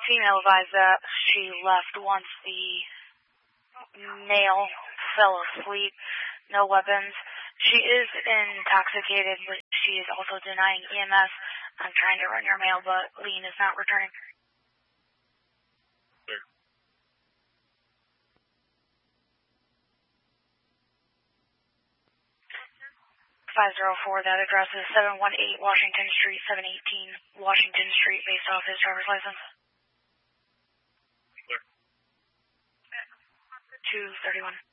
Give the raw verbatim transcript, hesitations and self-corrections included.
Female advised that she left once the male fell asleep. No weapons. She is intoxicated, but she is also denying E M S. I'm trying to run your mail, but Lean is not returning. Sure. five oh four, that address is seven one eight Washington Street, seven eighteen Washington Street, based off his driver's license. Clear. two thirty-one.